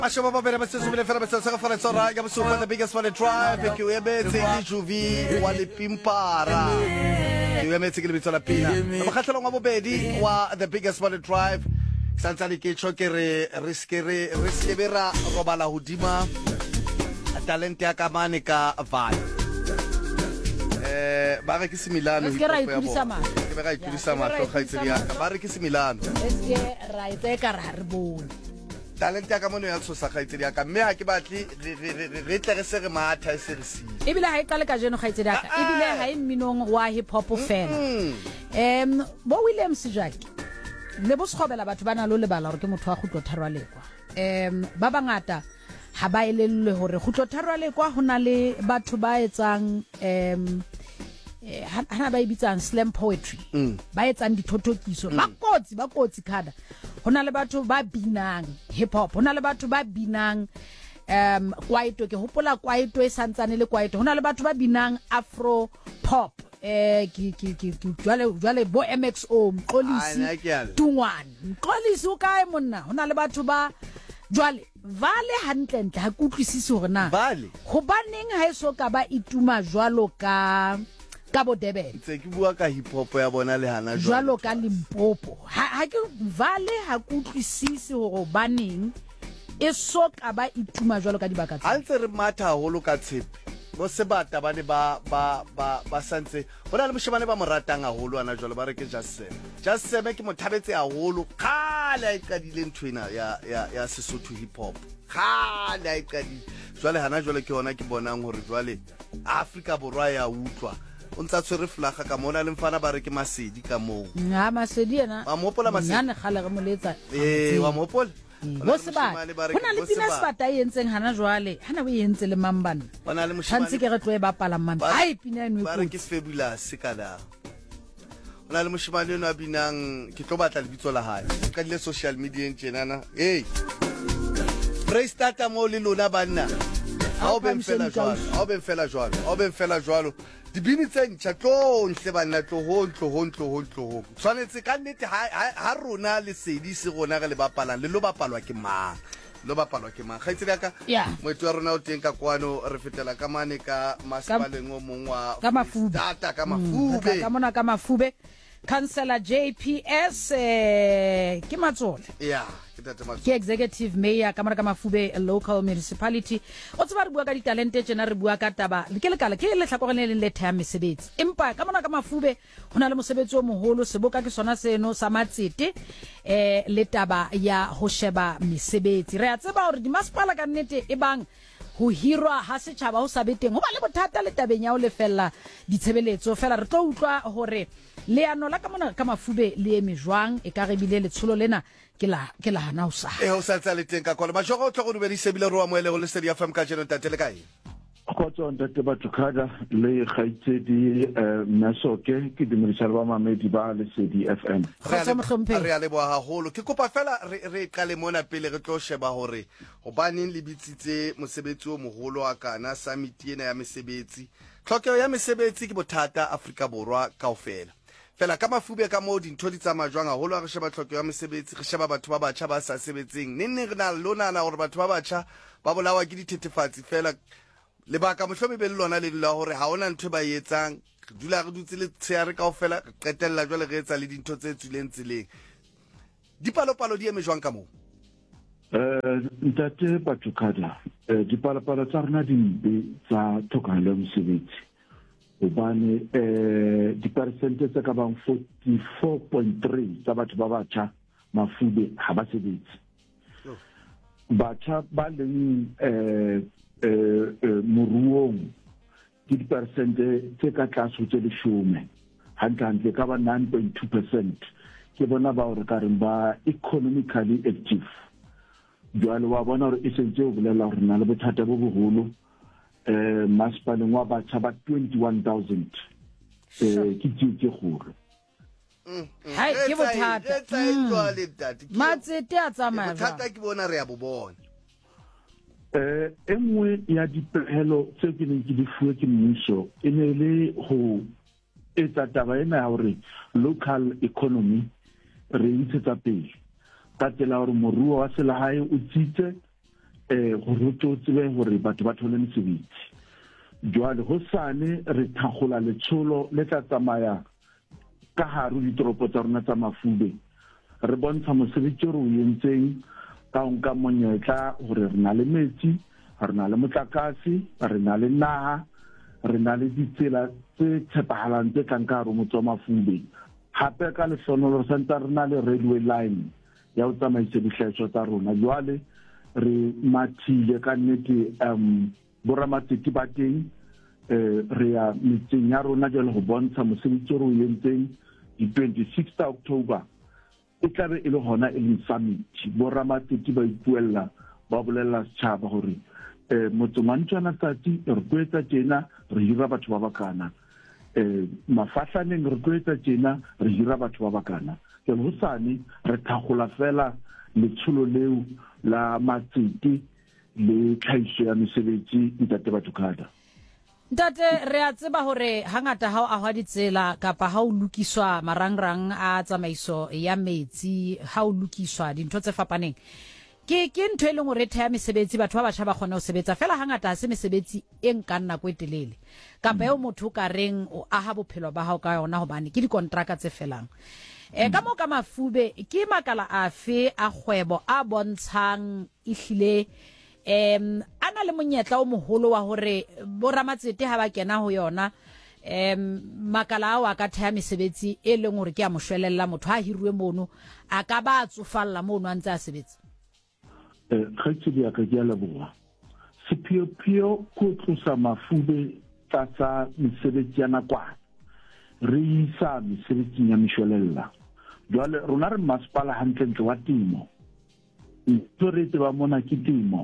Mashoba ba bere ba sesubile fela ba sesa fa tsora ya bosupa the biggest for the drive ke o emetse di juvi wa le pimpara ke o emetse ke le bitsola pina ba khatlhelong wa bobedi wa the biggest for the drive santsane ke choke re riskebera robala hodima talent ya kamane ka vibe ba re ke similano ke ra ikudisa ma ke ba ga ikudisa ma tlo khaitsedi ya ba re ke similano eske ra iteka ra re bone talent ya ka mono ya tsosa khaitsedi ya ka mme ha ke batli re tle re se re matha se re si ebile ha e qale ka jeno khaitsedi ya ka ebile ha e minong wa hip hop fela bo William Sejaki le bo skgobela batho bana lo lebala hore ke motho wa khutlo tharwa lekwa ba bangata ha ba elellwe hore khutlo tharwa lekwa hona le batho ba etsang hana ba ibitsang slam poetry ba etsang dithothokiso ba kotsi khada hona le batho ba binang hip hop hona le batho ba binang kwaito ke hopola kwaito e santsane le kwaito hona le batho ba binang afro pop jwale bo MXO Mqolisi Tungwane Mqolisi o kae monna hona le batho ba jwale vale hantle ha kutlwisisi hore na ho baneng ha eso ka ba ituma jwalo ka bo Durban tse ke bua ka hip hop ya bona le hana jwalo ka Limpopo ha ke vale ha kutlwisisi hore baneng e so ka ba ituma jwalo ka dibaka tse ha ntse re matha holo ka tshepe bo sebata ba ne ba santse bona le moshemane ba moratang haholo ana jwalo ba re ke Just Sam ke mothabetse haholo khale a iqadile ntwena ya Sesotho hip hop khale a iqadile jwale hana jwale ke hona ke bonang hore jwale Africa borwa ya utlwa o ntsa tshwere flaga ka mona le mfana ba re ke Masedi ka moo nga Masedi ena wa mopola Masedi nyane gale re moletsa wa mopola bo seba hona le pina sebata e entseng hana jwale hana bo entse le mambana bona le moshimane tshantse ke re tlo e bapala mamba hai pina eno ba re ke Fabulous kana hona le moshimane eno a binang ke tlo batla lebitso la hae ka dile social media tjenana hey praise tata mo le lona banna ha o ben fela jwalo dibini tse ntšha tlo ntle banna tlohong tshwanetse ka nnete ha rona lesedi se gona ge le bapalang le lo bapalwa ke mang kgaitsedi ka moeto wa rona o teng ka kwano re fetela ka mane ka masepaleng o mong wa data ka Mafube ka mona ka Mafube Councillor JPS ke Matsole ke executive mayor ka mona ka Mafube local municipality o tseba re bua ka ditalente tsena re bua ka taba ke le tlhakoreng le letha ya mesebetsi empa ka mona ka Mafube hona le mosebetsi o moholo seboka ke sona seno sa matsete le taba ya ho sheba mesebetsi re a tseba hore di masepala ka nnete e bang ho hirwa ha setjhaba ho sa beteng ho ba le bothata le tabeng ya ho lefella ditshebeletso fela re tlo utlwa hore leano la ka mona ka Mafube le eme jwang e ka rebile letsholo lena ke la hana ho sa ho sa tsa le teng ka kola majoro o tlo go dubedi sebile ro wa moele go le sedi ya FM ka jeno tatele kae khotso ntate Bathukada le khaitsedi Masoke ke dimrisalo ba mamedi ba le sedi FM re a leboha haholo ke kopa fela re qale mona pele re tlo sheba hore ho baneng le bitsitse mosebetsi o moholo wa kana summit ena ya mesebetsi tlhokeho ya mesebetsi ke bothata Afrika borwa kaofela fela ka Mafube ka mo dintho di tsamaya jwang haholo re sheba tlhokeho ya mesebetsi re sheba batho ba batjha ba sa sebetseng nne re na lona hore batho ba batjha ba bolawa ke dithethefatsi fela le baka mohlomi be le lona le dula hore ha ona ntwe ba etsang re dula re dutse le tsheare kaofela re qetella jwale re etsa le dintho tse tswileng tseleng dipalopalo di eme jwang ka moo ntate Bathukada dipalopalo tsa rona di mpe tsa tlhokeho ya mesebetsi hobane dipersente tse ka bang 44.3 tsa batho ba batjha Mafube ha ba sebetse batjha ba leng moruong ke dipersente tse ka tlase tse 10 hantle ka ba 9.2% ke bona ba hore ka reng ba economically active jwale wa bona hore e sentse o bolela hore na le bothata bo boholo masepaleng wa batjha ba 21,000 ke gore hai ke bothata matsete a tsamaya bothata ke bona re ya bobona engwe ya dipehelo tse ke neng ke di fuwe ke mmuso e ne le ho etsa taba ena ya hore local economy re itsetsa pele ka tsela hore moruo wa selehae o tsitse go rutlo tsebe gore batho ba thole mesebetsi jwale go sane re thagola letsholo le tla tsamaya ka hare ditoropo tsa rona tsa Mafube re bontsha mosebetsi re o yentseng ka nka monyetla gore re na le metsi re na le motlakase re na le naha re na le ditsela tse tshepahalang tse tlang ka hare mo Mafube hape ka lesonolo re santse re na le railway line ya o tsamaisa dihlahiswa tsa rona jwale re mathile ka nnete boramatiki ba teng re ya metseng ya rona jalo go bontsha mosebetsi re o yentseng di 26 October e tlabe e le hona e le summit boramatiki ba ipuella ba bolella setšhaba gore motsomantšana tsatsi re tlo etsa tjena re hira batho ba bakana mafahlaneng re tlo etsa tjena re hira batho ba bakana ke go sane re thagola fela letsholo leo la matsete le tlhaiso ya mesebetsi ntate Bathokada. Ntate re a tseba hore hangata ha o ahwa ditsela kapa ha o lokiswa marangrang a tsamaiso ya metsi ha o lokiswa dintho tse fapaneng ke ntho e leng hore thea mesebetsi batho ba batjha ba kgona ho sebetsa fela hangata ha se mesebetsi e nkang nako e telele kapa eo motho ka reng o aha bophelo ba hao ka yona hobane ke dikontraka tse felang ka mo ka Mafube ke makala afe a kgwebo a bontshang ihlile ana le monyetla o moholo wa hore boramatsete ha ba kena ho yona makala a ka thea mesebetsi e leng hore ke a moshwelella motho ha hirwe mono a ka ba tsofalla mono a ntse a sebetsa kgetsi ya ka ya leboa sepheo go tlosa Mafube tsa mesebetsi ya nakwana re isa mesebetsi ya mishwelella jwale rona re masipala hantle wa temo ntho re ba mona ke temo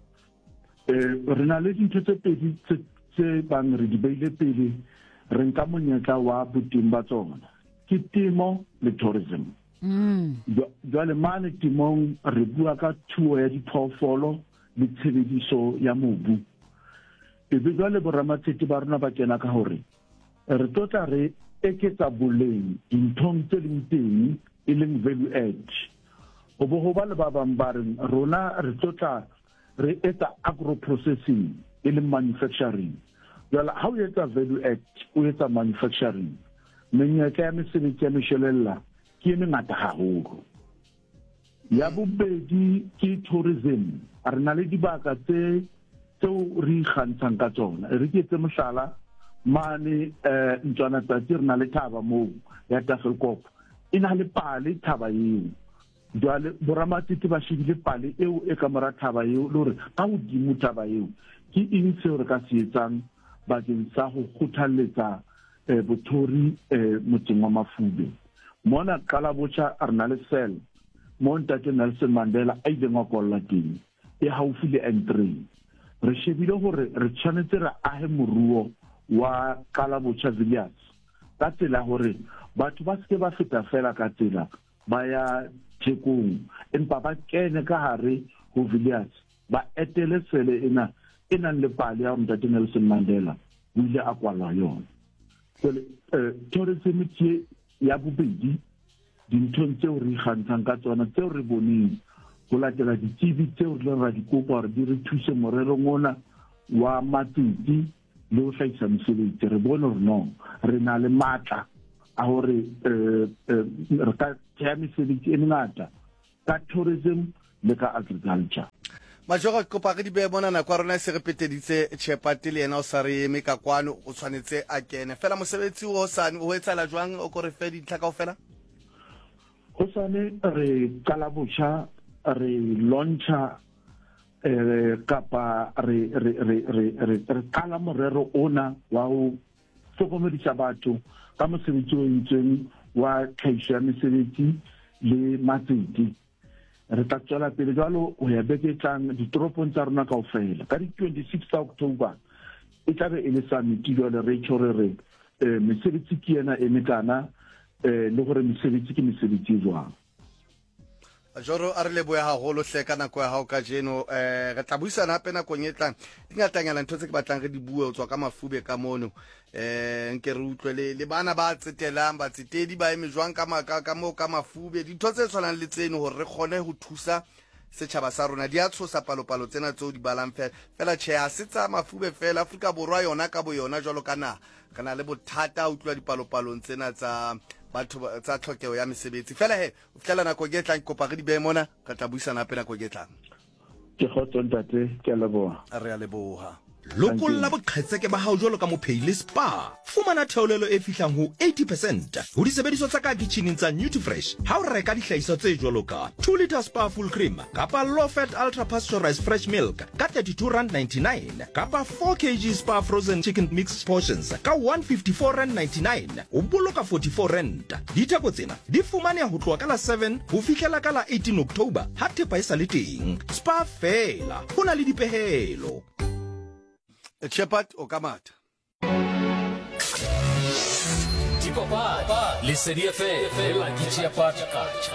re na le dintho tse pedi tse bang re di beile pele re nka monyetla wa boteng ba tsona ke temo le tourism jwale mane temong re bua ka thuo ya diphoofolo le tshebediso ya mobu ebe jwale boramatsete ba rona ba kena ka hore re tlotla re eketsa boleng dinthong tse leng teng e leng value add o bo go ba le ba bang ba reng rona re tlotla re etsa agro processing e leng manufacturing jwale ha o etsa value add o etsa manufacturing menyetla ya mesebetsi ya mishwelella ke ngata haholo ya bobedi ke tourism re na le dibaka tseo re ikgantshang ka tsona re ke tse mohlala mane ntwana tsatsi re na le thaba moo ya Tafelkop e na le pale thaba eo jwale boramatsete ba shebile pale eo e ka mora thaba eo le hore ka hodimo thaba eo ke eng seo re ka se etsang bakeng sa go kgothaletsa bothori motseng wa Mafube mona kala botjha re na le sel mo ntate Nelson Mandela a ileng wa kolla teng e haufi le N3 re shebile hore re tshwanetse re ahe moruo wa kala botjha Villiers ka tsela hore batho ba se ba feta fela ka tsela ba ya Thekong empa ba kene ka hare ho Villiers ba etele sele ena le pale ya ntate Nelson Mandela o ile a kwala yona tourism ya bobedi dinthong tseo re ikgantshang ka tsona tseo re boneng go latela ditsebi tseo re ra di kopa gore di re thuse morerong ona wa matsete le go hlahisa mesebetsi re bone gore no re na le matla a gore re ka thea mesebetsi e mengata ka tourism le ka agriculture Majora kopa re di be bona na kwa rona se repeteditse Chepati le ena o sa re eme ka kwano o tshwanetse a kene fela mosebetsi o sane o etsala jwang o ko re fe dintlha kaofela go sane re kala botjha re launcha kapa re kala morero ona wa o hlokomedisa batho ka mosebetsi o entseng wa tlhahiso ya mesebetsi le matsete re tla tswela pele jalo ho ya beketlang ditoropong tsa rona kaofela ka di 26 October e tlabe e le summit jalo re tshore re mesebetsi ke yena e mekana le gore mesebetsi ke mesebetsi jwang Joro a re leboya haholo hle ka nako ya hao ka jeno re tla buisana hape na konyetlang dingatanyana ntho tse ke batlang re di bue o tswa ka Mafube ka mono nke re utlwe le bana ba tsetelang ba tsetedi ba eme jwang ka mo ka Mafube dintho tse tshwanang le tseno hore re kgone ho thusa setšhaba sa rona di a tshosa palopalo tsena tseo di balang fela tšhe a se tsa mafube fela Afrika Borwa yona ka bo yona jalo kana le bothata o utlwa dipalopalong tsena tsa batho tsa tlhokego ya mesebetsi fela he o fitlhela nako e tlang kopa re di bee mona ka tla buisana hape nako e tlang ke kgotso ntate ke a leboha re a leboha lokolla boqhetseke ba hao jwalo ka mophehile spa fumana theolelo e fihlang ho 80% ho disebediswa tsa ka kitcheneng tsa Nutrifresh ha o reka dihlahiswa tse jwalo ka 2 liter spa full cream kapa low fat ultra pasteurized fresh milk ka R32.99 kapa 4 kg spa frozen chicken mix portions ka R154.99 o boloka R44. Ditheko tsena di fumaneha ho tloha ka la 7 ho fihlela ka la 18 October ha thepa e sa le teng spa fela hona le dipehelo Shepherd o kamata Tipapa le serie fela ke Shepherd kacha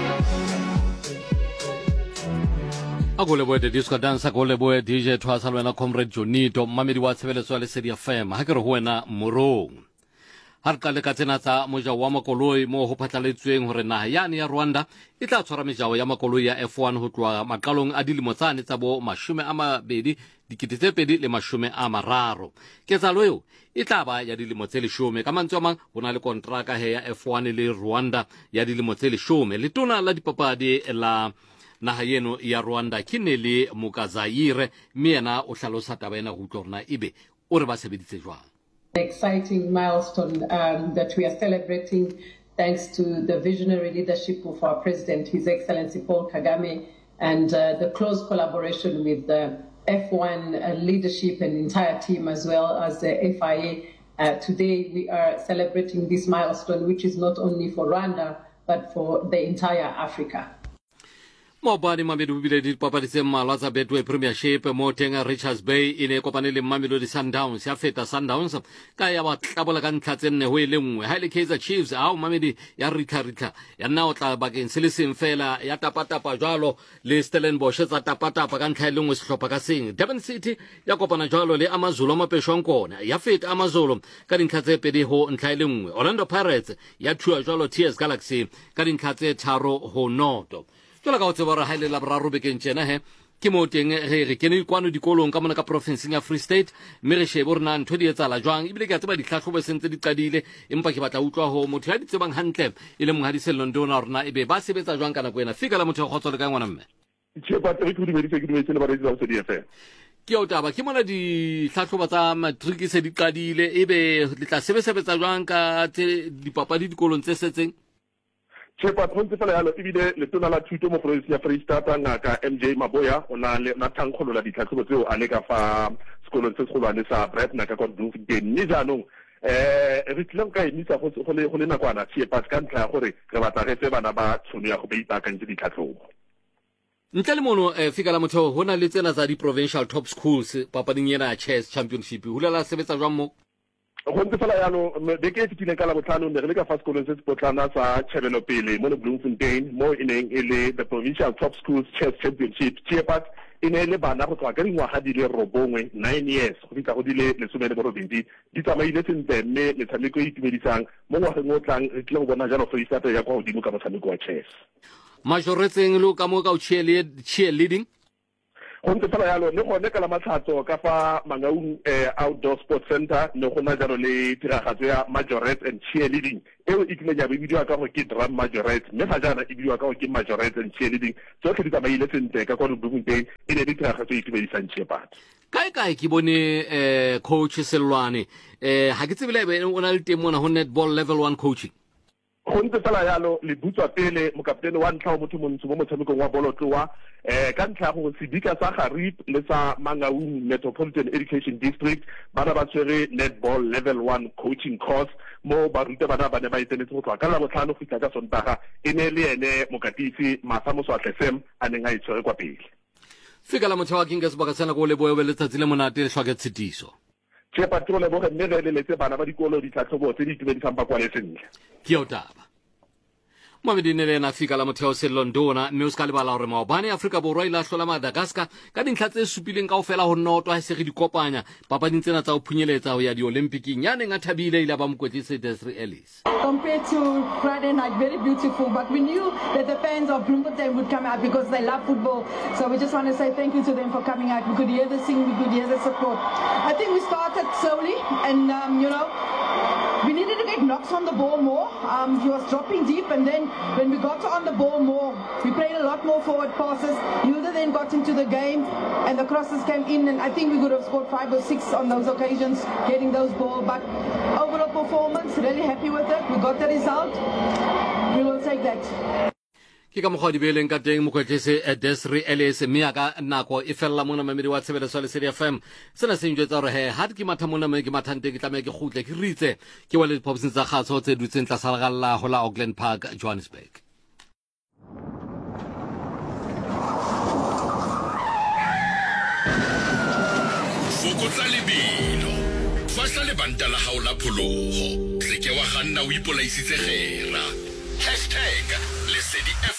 Agole boe de disco dance agole boe DJ Twasa lwena comrade Jonito mamedi wa tshebeletso le serie FM ha ke re ho wena morong ha re qale ka tsena tsa moja wa makoloi mo ho phatlaletsweng hore naha yane ya Rwanda e tla tshwara mejao ya makoloi ya F1 ho tloha maqalong a dilemo tsane tsa bo 20 dikete le 30 ketsalo eo e tla ba ya dilemo tse 10 ka mantswe a mang ho na le kontraka he ya F1 le Rwanda ya dilemo tse 10 letona la dipapadi la naha yeno ya Rwanda ke Neli Mukazayire mme yena o hlalosa taba ena go utlwa rona ebe o re ba sebeditse jwang exciting milestone that we are celebrating thanks to the visionary leadership of our president, His Excellency Paul Kagame, and the close collaboration with the F1 leadership and entire team as well as the FIA. Today we are celebrating this milestone, which is not only for Rwanda, but for the entire Africa. Mobani Mamedu bile dipapadi tse mmalwa tsa Betway Premiership mo teng Richards Bay e ne kopane le Mamelodi Sundowns ya feta Sundowns ka ya ba tlabola ka ntlha tse nne ho ile nngwe ha ile Kaizer Chiefs a o Mamedi ya ritha ya nna o tla bakeng se le seng fela ya tapatapa jwalo le Stellenbosch tsa tapatapa ka ntlha ile nngwe sehlopha ka seng Durban City ya kopana jwalo le Amazulu a mapeshwang kona ya feta Amazulu ka dintlha tse pedi ho ntlha ile nngwe Orlando Pirates ya thua jwalo TS Galaxy ka dintlha tse 3 ho noto Tola ka o tseba re ha ile la boraro bekeng tjena he ke mo teng re kene kwano dikolong ka mona ka province ya Free State mme re shebe rena ntho di etsala jwang ibile ke a tseba ditlhahlobo sentse di qadile empa ke batla utlwa ho motho ya di tsebang hantle ile monghadiselo ndona rena ebe ba sebetsa jwang kana kwena fika la motho ya khotso le ka ngwana mme Shepherd re ke dumedise le ba retsa di FM ke o taba ke mona ditlhahlobo tsa matric se di qadile ebe le tla sebetsa jwang ka dipapadi dikolong tse setseng Shepherd ho ntse fela yalo ebile le tona la thuto mo province ya Free State ngaka MJ Maboya ona le na thankgolola ditlhatlhobo tseo a le ka fa sekolong se segolwane sa Brett naka kwa Bloemfontein ni jaanong re tlile ka emisa go le nakwana Shepherd ka ntlha gore re batla re tse bana ba tshono ya go be ipakantse ditlhatlhobo ntle le mono fika la motheo hona le tsena tsa di provincial top schools papading yena chess championship hulela sebetsa jwang mo go ntse fela yalo beke e fitile ka la botlhano ne re le ka fa sekolong se se potlana sa Tšhebelopele mo Bloemfontein mo e neng e le the provincial top schools chess championship Shepherd e ne le bana go tloga ka dingwaga di le 9 years go fitlha go di le 18 di tsamaile sentle mme metshameko e itumedisang mo ngwageng o tlang re tlile go bona jalo Free State ya kwa godimo ka motshameko wa chess majoretseng lo ka mo ka cheerleading go ntse fela yalo le gone ka la matlhatso ka fa Mangaung outdoor sports center ne go na jalo le tiragatso ya majorette and cheerleading eo e tlile ya bidiwa ka go ke drum majorette mme ga jana e bidiwa ka go ke majorette and cheerleading tsotlhe di tsamaile sentle ka kwa Bloemfontein e ne di tiragatso e itumedisang Shepherd kae ke bone coach Selwane ha ke tsebile o na le teng mona ho netball level 1 coaching go ntse fela yalo le butswa pele mokaptene wa ntlha o motho montsho mo motshamekong wa bolotloa ka ntlha go sedika sa Garib le sa Mangaung Metropolitan Education District bana ba tshwere netball level 1 coaching course mo ba ruta bana ba ne ba itsenetse go tloga ka la botlhano go fitla ka Sontaga e ne le ene mokatisi Masa Moswatle Sam a neng a itshwere kwa pele fika la motheo wa kinga sebaka tsena go le boyo le letsatsi le monate le hlwa ke tshitiso Shepherd le bo mme re le letse bana ba dikolo ditlhatlhobo tse di itumedisang ba kwa le sentle ke o taba moamedine le ena fika la motheo selondona mme o se ka lebala gore maobane Afrika Borwa ile hlola Madagascar ka dintlha tse supileng kaofela go nnoto ha se re dikopanya papading tsena tsa go phunyeletsa go ya di-olympiking ya neng a thabile ile ba mokwetlisi Desiree Ellis. Compared to Friday night, very beautiful, but we knew that the fans of Bloemfontein would come out because they love football. So we just want to say thank you to them for coming out. We could hear the singing, we could hear the support. I think we started slowly and, we needed to get knocks on the ball more. He was dropping deep, and then when we got on the ball more, we played a lot more forward passes. Hilda then got into the game, and the crosses came in, and I think we could have scored 5 or 6 on those occasions, getting those balls. But overall performance, really happy with it. We got the result. We will take that. Ke ka mogwa dibeleng ka teng mokwetlisi Desiree Ellis mme ya ka nako e fella mona mamedi wa tshebeletso le Lesedi FM sena se njwetsa gore he ha ke matha mona me ke mathante ke tlameya ke khutle ke ritse ke wa le dipopseng tsa kgatso tse dutseng tla salagalla ho la Auckland Park Johannesburg. Fokotsa lebelo fahla lebanta la hao la pholoho se ke wa kganna o ipolaisitse gera #LesediFM